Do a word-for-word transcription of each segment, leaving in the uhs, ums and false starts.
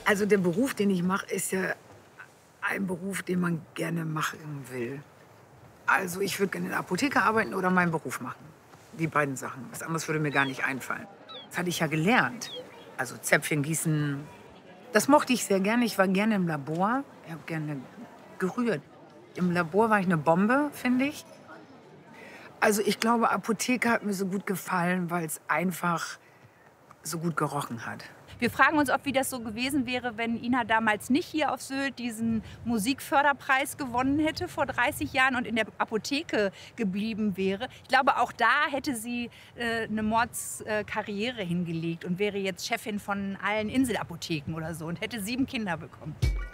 Also der Beruf, den ich mache, ist ja ein Beruf, den man gerne machen will. Also ich würde gerne in der Apotheke arbeiten oder meinen Beruf machen. Die beiden Sachen. Was anderes würde mir gar nicht einfallen. Das hatte ich ja gelernt. Also Zäpfchen gießen, das mochte ich sehr gerne. Ich war gerne im Labor. Ich habe gerne gerührt. Im Labor war ich eine Bombe, finde ich. Also ich glaube, Apotheke hat mir so gut gefallen, weil es einfach so gut gerochen hat. Wir fragen uns, ob wie das so gewesen wäre, wenn Ina damals nicht hier auf Sylt diesen Musikförderpreis gewonnen hätte vor dreißig Jahren und in der Apotheke geblieben wäre. Ich glaube, auch da hätte sie äh, eine Mordskarriere äh, hingelegt und wäre jetzt Chefin von allen Inselapotheken oder so und hätte sieben Kinder bekommen.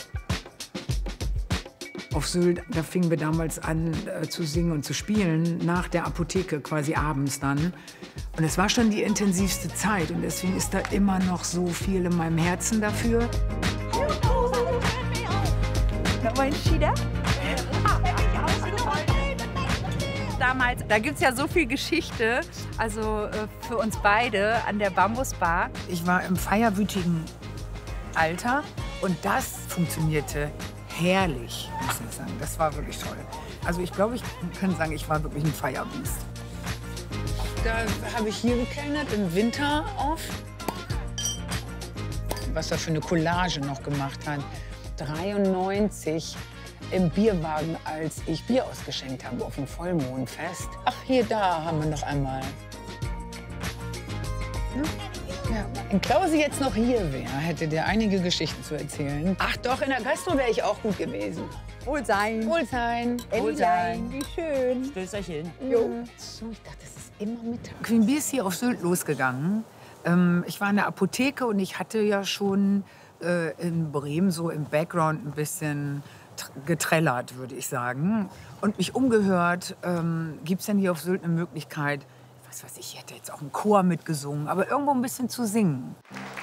Auf Sylt, da fingen wir damals an äh, zu singen und zu spielen, nach der Apotheke, quasi abends dann. Und es war schon die intensivste Zeit und deswegen ist da immer noch so viel in meinem Herzen dafür. Damals, da gibt es ja so viel Geschichte, also äh, für uns beide an der Bambusbar. Ich war im feierwütigen Alter und das funktionierte herrlich, muss ich sagen. Das war wirklich toll. Also ich glaube, ich kann sagen, ich war wirklich ein Feierbiest. Da habe ich hier gekellnert, im Winter auf. Was er für eine Collage noch gemacht hat. dreiundneunzig im Bierwagen, als ich Bier ausgeschenkt habe auf dem Vollmondfest. Ach, hier, da haben wir noch einmal. Hm? Ja, wenn Klausi jetzt noch hier wäre, hätte der einige Geschichten zu erzählen. Ach doch, in der Gastro wäre ich auch gut gewesen. Wohlsein. Wohlsein. Wohlsein. Wie schön. Stößerchen. Jo. So, ich dachte, das ist immer Mittag. Queen Bee ist hier auf Sylt losgegangen. Ähm, ich war in der Apotheke und ich hatte ja schon äh, in Bremen so im Background ein bisschen getrellert, würde ich sagen. Und mich umgehört, ähm, gibt es denn hier auf Sylt eine Möglichkeit, was weiß ich, ich hätte jetzt auch im Chor mitgesungen, aber irgendwo ein bisschen zu singen.